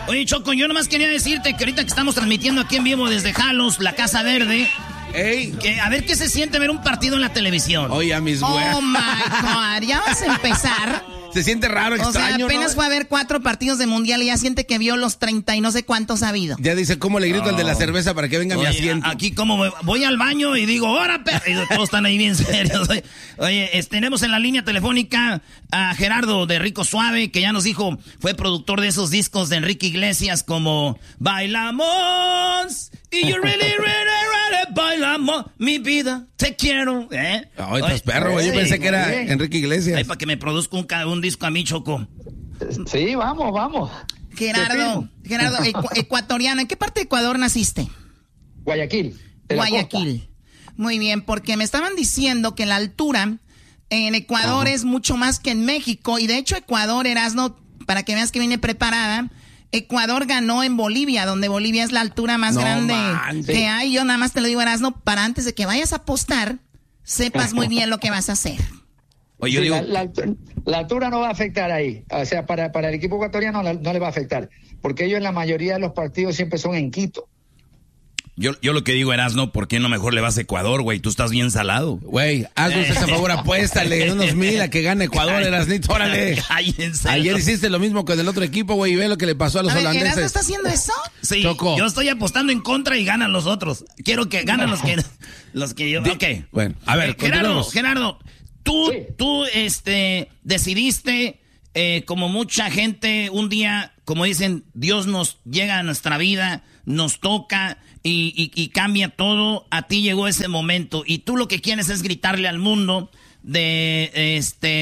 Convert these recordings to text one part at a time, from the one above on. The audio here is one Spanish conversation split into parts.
Oye, Choco, yo nomás quería decirte que ahorita que estamos transmitiendo aquí en vivo desde Jalos, la Casa Verde... Ey. Que, a ver qué se siente ver un partido en la televisión. Oye, a mis güeyes. Oh my God, ya vas a empezar. Se siente raro, extraño, o sea, apenas fue a ver 4 partidos de mundial y ya siente que vio los 30 y no sé cuántos ha habido. Ya dice, ¿cómo le grito al de la cerveza para que venga mi asiento? Aquí como voy al baño y digo, ¡hora, perro! Y todos están ahí bien serios. Oye, tenemos en la línea telefónica a Gerardo de Rico Suave, que ya nos dijo, fue productor de esos discos de Enrique Iglesias como Bailamos y You Really, Really, Bailamos, mi vida, te quiero. Ay, estás perro, güey. Yo pensé que era Enrique Iglesias. Ay, para que me produzca un disco a mí, Choco. Sí, vamos. Gerardo, ecuatoriano. ¿En qué parte de Ecuador naciste? Guayaquil. Guayaquil. Muy bien, porque me estaban diciendo que la altura en Ecuador es mucho más que en México. Y de hecho, Ecuador, Erasno, para que veas que viene preparada, Ecuador ganó en Bolivia, donde Bolivia es la altura más grande que hay. Yo nada más te lo digo, Erasno, para antes de que vayas a apostar, sepas muy bien lo que vas a hacer. Oye, yo digo... la altura no va a afectar ahí. O sea, para el equipo ecuatoriano no le va a afectar. Porque ellos en la mayoría de los partidos siempre son en Quito. Yo lo que digo, Erasno, ¿por qué no mejor le vas a Ecuador, güey? Tú estás bien salado. Güey, haznos ese favor, apuéstale unos 1,000 a que gane Ecuador, Erasnito, órale. Ayer hiciste lo mismo con el otro equipo, güey, y ve lo que le pasó a los holandeses. ¿Erasno está haciendo eso? Sí, Choco. Yo estoy apostando en contra y ganan los otros. Quiero que ganen los que yo... Ok. Bueno, a ver, Gerardo, tú decidiste, como mucha gente, un día, como dicen, Dios nos llega a nuestra vida, nos toca y cambia todo. A ti llegó ese momento y tú lo que quieres es gritarle al mundo de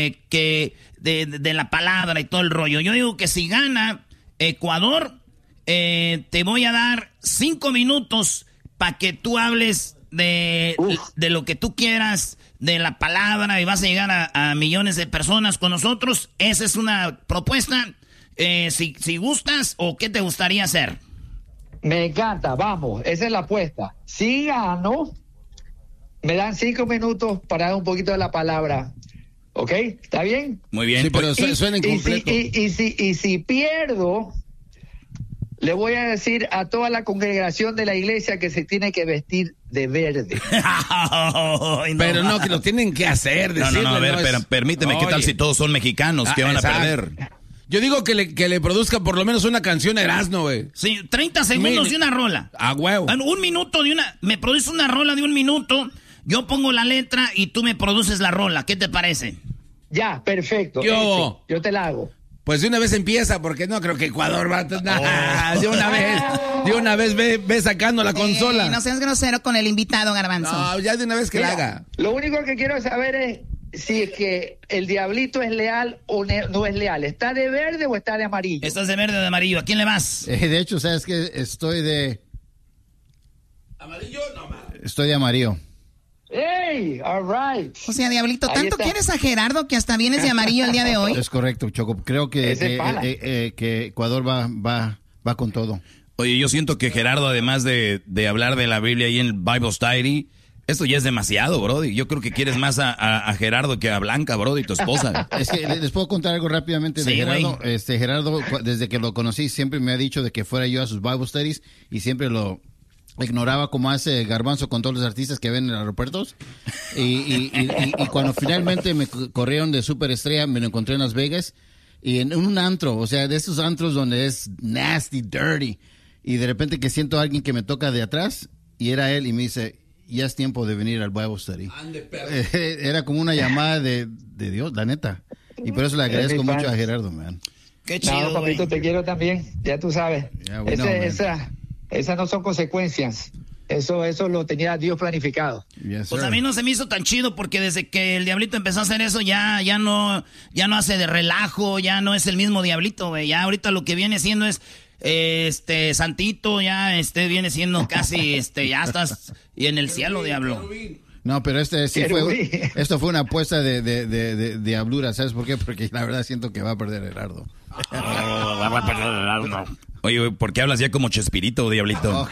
la palabra y todo el rollo. Yo digo que si gana Ecuador, te voy a dar 5 minutos para que tú hables de lo que tú quieras, de la palabra, y vas a llegar a millones de personas con nosotros. Esa es una propuesta. Si gustas, o qué te gustaría hacer. Me encanta, vamos, esa es la apuesta. Si gano, me dan 5 minutos para dar un poquito de la palabra. ¿Ok? ¿Está bien? Muy bien. Sí, pero suena incompleto. Y si pierdo, le voy a decir a toda la congregación de la iglesia que se tiene que vestir de verde. Pero no, que lo tienen que hacer. No, a ver, pero permíteme, ¿qué tal si todos son mexicanos? ¿Qué van a perder? Yo digo que le produzca por lo menos una canción a Erasno, güey. Sí, 30 segundos de una rola. Ah, huevo. 1 minuto de una... Me produce una rola de 1 minuto, yo pongo la letra y tú me produces la rola. ¿Qué te parece? Ya, perfecto. Yo te la hago. Pues de una vez empieza, porque no creo que Ecuador va a... De una vez ve sacando la consola. No seas grosero con el invitado, Garbanzo. No, ya de una vez que la haga. Lo único que quiero saber es si es que el diablito es leal o no es leal. ¿Está de verde o está de amarillo? Estás de verde o de amarillo. ¿A quién le vas? De hecho, ¿sabes qué? Estoy de... ¿Amarillo? No, estoy de amarillo. ¡Ey! All right. O sea, Diablito, ¿tanto quieres a Gerardo que hasta vienes de amarillo el día de hoy? Es correcto, Choco. Creo que Ecuador va con todo. Oye, yo siento que Gerardo, además de hablar de la Biblia ahí en el Bible Study, esto ya es demasiado, Brody. Yo creo que quieres más a Gerardo que a Blanca, Brody, tu esposa. Es que les puedo contar algo rápidamente de Gerardo. Gerardo, desde que lo conocí, siempre me ha dicho de que fuera yo a sus Bible Studies y siempre lo ignoraba como hace Garbanzo con todos los artistas que ven en aeropuertos. Y cuando finalmente me corrieron de superestrella, me lo encontré en Las Vegas y en un antro, o sea, de esos antros donde es nasty, dirty. Y de repente que siento a alguien que me toca de atrás y era él y me dice... Ya es tiempo de venir al Bible Study. Era como una llamada de Dios, la neta. Y por eso le agradezco mucho a Gerardo, man. Qué chido, papito, te quiero también. Ya tú sabes. Esas no son consecuencias. Eso lo tenía Dios planificado. Yes, pues a mí no se me hizo tan chido porque desde que el Diablito empezó a hacer eso ya no hace de relajo, ya no es el mismo Diablito, güey. Ya ahorita lo que viene siendo es... Santito ya viene siendo casi ya estás y en el cielo, diablo. No, pero esto fue una apuesta de diablura, ¿sabes por qué? Porque la verdad siento que va a perder Gerardo. Va a perder Gerardo. Oye, ¿por qué hablas ya como Chespirito, Diablito?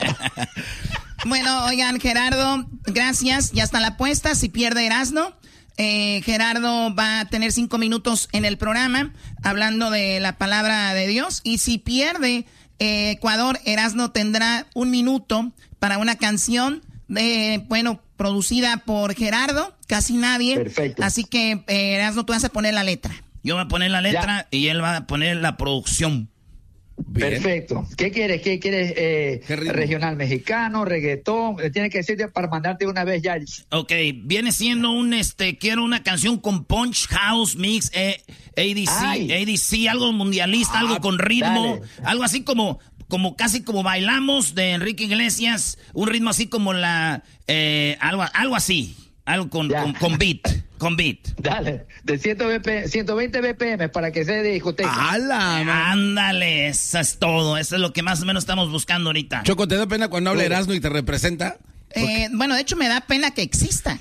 Bueno, oigan, Gerardo, gracias. Ya está la apuesta. Si pierde Erasno, Gerardo va a tener 5 minutos en el programa hablando de la palabra de Dios. Y si pierde Ecuador, Erasmo tendrá 1 minuto para una canción producida por Gerardo, casi nadie. Perfecto. Así que, Erasmo, tú vas a poner la letra. Yo voy a poner la letra y él va a poner la producción. Bien. Perfecto. ¿Qué quieres? ¿Qué quieres? ¿Regional mexicano, reggaetón? Tiene que decirte para mandarte una vez ya. Ok, viene siendo quiero una canción con punch, house, mix, ADC, algo mundialista, algo con ritmo, algo así como casi como bailamos de Enrique Iglesias, un ritmo así como algo así, algo con beat. Dale, de 120 BPM para que sea de discoteca. Ándale, eso es todo, eso es lo que más o menos estamos buscando ahorita. Choco, ¿te da pena cuando habla Erasmo y te representa? Bueno, de hecho me da pena que exista.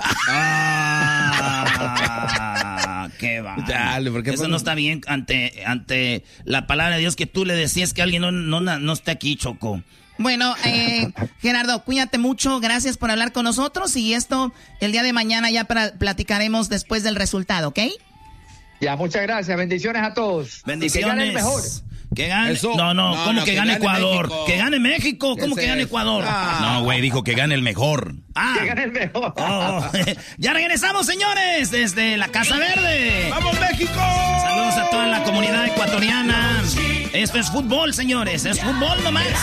Qué va. Dale, porque eso no está bien ante la palabra de Dios que tú le decías que alguien no esté aquí, Choco. Bueno, Gerardo, cuídate mucho, gracias por hablar con nosotros y esto el día de mañana ya platicaremos después del resultado, ¿ok? Ya, muchas gracias, bendiciones a todos. Bendiciones. Que gane el mejor. Que gane. ¿Cómo que gane Ecuador? México. Que gane México, ¿cómo que gane Ecuador? No, güey, dijo que gane el mejor. Que gane el mejor. Ya regresamos, señores, desde la Casa Verde. ¡Vamos, México! Saludos a toda la comunidad ecuatoriana. Esto es fútbol, señores, es fútbol nomás.